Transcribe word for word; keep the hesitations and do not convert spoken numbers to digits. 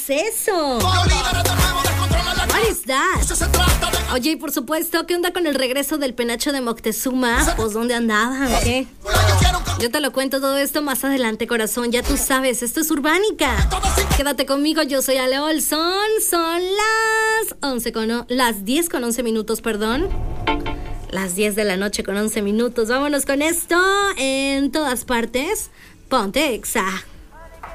eso? What is that? Oye, y por supuesto, ¿qué onda con el regreso del penacho de Moctezuma? Pues, ¿dónde andaban? ¿Qué? Yo te lo cuento todo esto más adelante, corazón. Ya tú sabes, esto es Urbánica. Quédate conmigo, yo soy Ale Olson. Son las once con o- las diez con once minutos, perdón. Las diez de la noche con once minutos. Vámonos con esto en todas partes. Ponte Exa.